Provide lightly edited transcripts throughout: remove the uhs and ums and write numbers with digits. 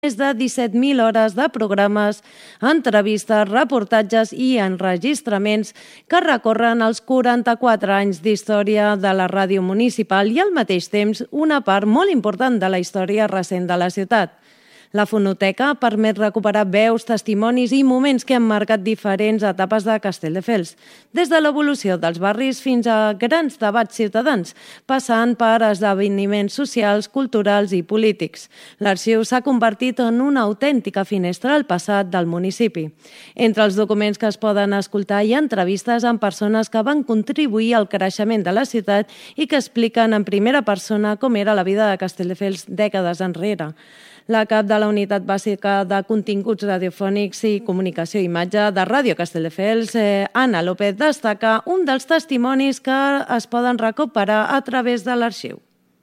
més de 17.000 hores de programes, entrevistes, reportatges i enregistraments que recorren els 44 anys d'història de la ràdio municipal i al mateix temps una part molt important de la història recent de la ciutat. La fonoteca permet recuperar veus, testimonis i moments que han marcat diferents etapes de Castelldefels, des de l'evolució dels barris fins a grans debats ciutadans, passant per esdeveniments socials, culturals i polítics. L'arxiu s'ha convertit en una autèntica finestra al passat del municipi. Entre els documents que es poden escoltar hi ha entrevistes amb persones que van contribuir al creixement de la ciutat i que expliquen en primera persona com era la vida de Castelldefels dècades enrere. La cap de la Unitat Bàsica de Continguts Radiofònics i Comunicació i Imatge de Ràdio Castelldefels, Anna López, destaca un dels testimonis que es poden recuperar a través de l'arxiu.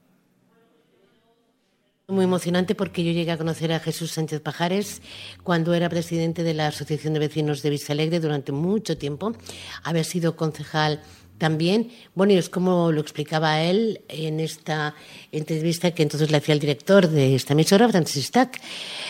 Muy emocionante porque yo llegué a conocer a Jesús Sánchez Pajares cuando era presidente de la Asociación de Vecinos de Vistalegre durante mucho tiempo, haber sido concejal también. Bueno, y es como lo explicaba él en esta entrevista que entonces le hacía el director de esta emisora, Francis Stack,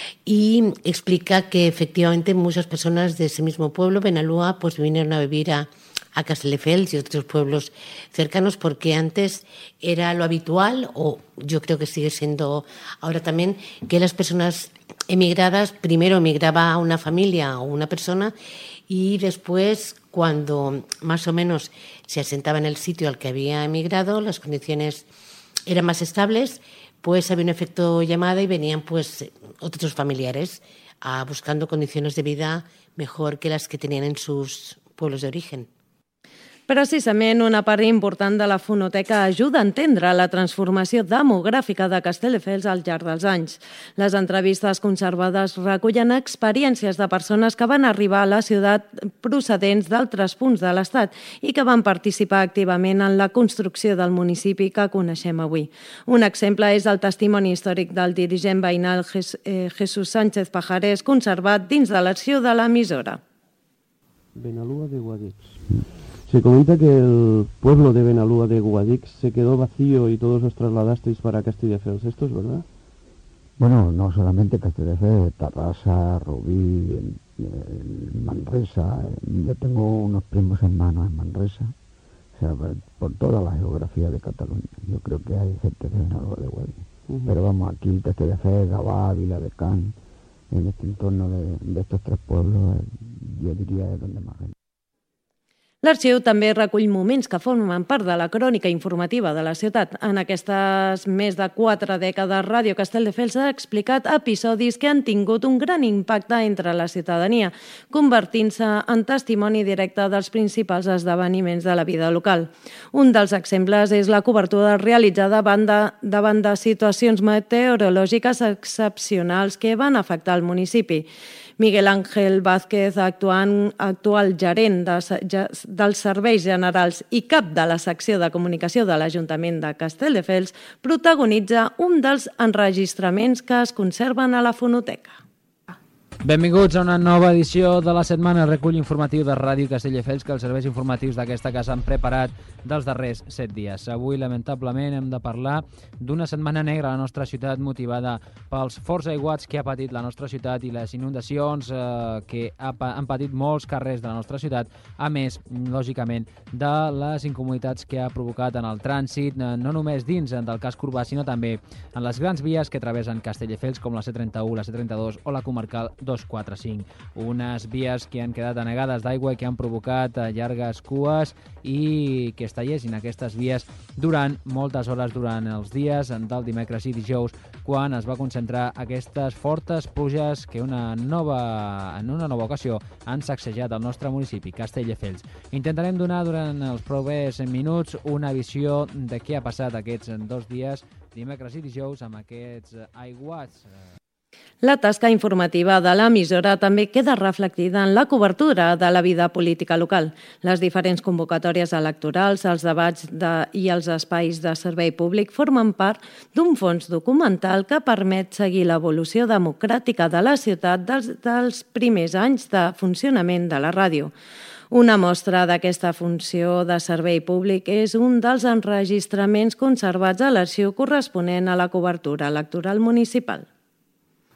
y explica que efectivamente muchas personas de ese mismo pueblo, Benalúa, pues vinieron a vivir a Castelldefels y otros pueblos cercanos porque antes era lo habitual, o yo creo que sigue siendo ahora también, que las personas emigradas, primero emigraba una familia o una persona y después, cuando más o menos se asentaba en el sitio al que había emigrado, las condiciones eran más estables, pues había un efecto llamada y venían pues otros familiares buscando condiciones de vida mejor que las que tenían en sus pueblos de origen. Precisament, una part important de la fonoteca ajuda a entendre la transformació demogràfica de Castelldefels al llarg dels anys. Les entrevistes conservades recullen experiències de persones que van arribar a la ciutat procedents d'altres punts de l'Estat i que van participar activament en la construcció del municipi que coneixem avui. Un exemple és el testimoni històric del dirigent veïnal Jesús Sánchez Pajares, conservat dins de l'arxiu de l'emissora. Benalúa de Guadix. Se comenta que el pueblo de Benalúa de Guadix se quedó vacío y todos os trasladasteis para Castelldefels. ¿Esto es verdad? Bueno, no solamente Castelldefels, Tarrasa, Rubí, Manresa. Yo tengo unos primos hermanos en Manresa, o sea, por toda la geografía de Cataluña. Yo creo que hay gente de Benalúa de Guadix. Pero vamos, aquí Castelldefels, Gavà, Viladecans, en este entorno de estos tres pueblos, yo diría es donde más gente. L'arxiu també recull moments que formen part de la crònica informativa de la ciutat. En aquestes més de 4 dècades, Ràdio Castelldefels ha explicat episodis que han tingut un gran impacte entre la ciutadania, convertint-se en testimoni directe dels principals esdeveniments de la vida local. Un dels exemples és la cobertura realitzada davant de situacions meteorològiques excepcionals que van afectar el municipi. Miguel Ángel Vázquez, actual gerent dels Serveis Generals i cap de la secció de comunicació de l'Ajuntament de Castelldefels, protagonitza un dels enregistraments que es conserven a la fonoteca. Benvinguts a una nova edició de la setmana, el recull informatiu de Ràdio Castelldefels que els serveis informatius d'aquesta casa han preparat dels darrers 7 dies. Avui, lamentablement, hem de parlar d'una setmana negra a la nostra ciutat motivada pels forts aiguats que ha patit la nostra ciutat i les inundacions que han patit molts carrers de la nostra ciutat, a més, lògicament, de les incomoditats que ha provocat en el trànsit, no només dins del casc urbà, sinó també en les grans vies que travessen Castelldefels, com la C31, la C32 o la comarcal 245. Unes vies que han quedat anegades d'aigua i que han provocat llargues cues i que es tallessin aquestes vies durant moltes hores durant els dies del dimecres i dijous, quan es va concentrar aquestes fortes pluges que en una nova ocasió han sacsejat el nostre municipi, Castelldefels. Intentarem donar durant els propers minuts una visió de què ha passat aquests 2 dies, dimecres i dijous, amb aquests aiguats. La tasca informativa de l'emissora també queda reflectida en la cobertura de la vida política local. Les diferents convocatòries electorals, els debats i els espais de servei públic formen part d'un fons documental que permet seguir l'evolució democràtica de la ciutat dels primers anys de funcionament de la ràdio. Una mostra d'aquesta funció de servei públic és un dels enregistraments conservats a l'arxiu corresponent a la cobertura electoral municipal.